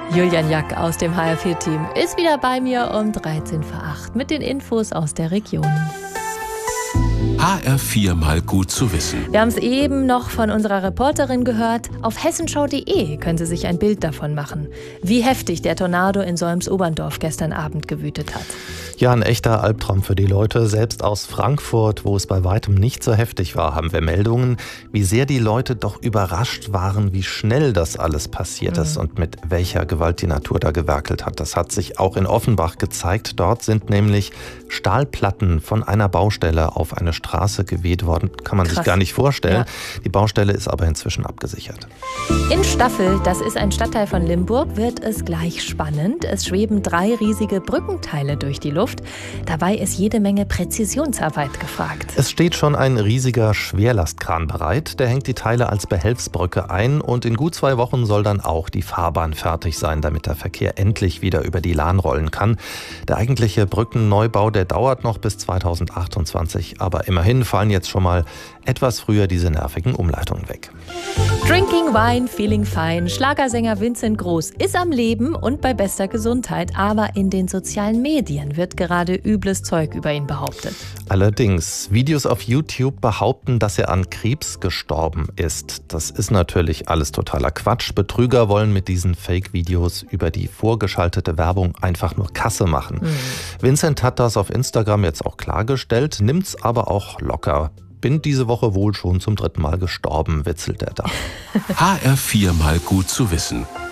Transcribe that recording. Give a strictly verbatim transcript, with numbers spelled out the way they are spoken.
Julian Jack aus dem H R vier Team ist wieder bei mir um dreizehn vor acht mit den Infos aus der Region. H R vier mal gut zu wissen. Wir haben es eben noch von unserer Reporterin gehört. Auf hessenschau punkt de können Sie sich ein Bild davon machen, wie heftig der Tornado in Solms-Oberndorf gestern Abend gewütet hat. Ja, ein echter Albtraum für die Leute. Selbst aus Frankfurt, wo es bei weitem nicht so heftig war, haben wir Meldungen, wie sehr die Leute doch überrascht waren, wie schnell das alles passiert mhm. ist und mit welcher Gewalt die Natur da gewerkelt hat. Das hat sich auch in Offenbach gezeigt. Dort sind nämlich Stahlplatten von einer Baustelle auf eine Straße geweht worden. Kann man Krass. sich gar nicht vorstellen. Ja. Die Baustelle ist aber inzwischen abgesichert. In Staffel, das ist ein Stadtteil von Limburg, wird es gleich spannend. Es schweben drei riesige Brückenteile durch die Luft. Dabei ist jede Menge Präzisionsarbeit gefragt. Es steht schon ein riesiger Schwerlastkran bereit. Der hängt die Teile als Behelfsbrücke ein und in gut zwei Wochen soll dann auch die Fahrbahn fertig sein, damit der Verkehr endlich wieder über die Lahn rollen kann. Der eigentliche Brückenneubau, der dauert noch bis zweitausendachtundzwanzig, aber immerhin fallen jetzt schon mal etwas früher diese nervigen Umleitungen weg. Drinking Wine, Feeling Fine. Schlagersänger Vincent Groß ist am Leben und bei bester Gesundheit, aber in den sozialen Medien wird gerade übles Zeug über ihn behauptet. Allerdings, Videos auf YouTube behaupten, dass er an Krebs gestorben ist. Das ist natürlich alles totaler Quatsch. Betrüger wollen mit diesen Fake-Videos über die vorgeschaltete Werbung einfach nur Kasse machen. Mhm. Vincent hat das auf Instagram jetzt auch klargestellt, nimmt's aber auch locker. Bin diese Woche wohl schon zum dritten Mal gestorben, witzelt er da. H R vier mal gut zu wissen.